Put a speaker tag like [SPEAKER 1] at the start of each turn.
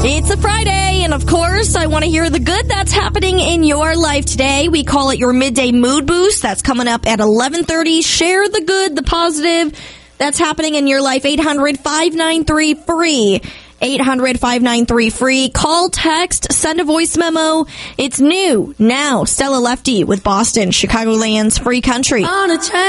[SPEAKER 1] It's a Friday, and of course, I want to hear the good that's happening in your life today. We call it your midday mood boost. That's coming up at 11:30. Share the good, the positive that's happening in your life. 800-593-FREE. 800-593-FREE. Call, text, send a voice memo. It's new now. Stella Lefty with Boston, Chicagoland's free country.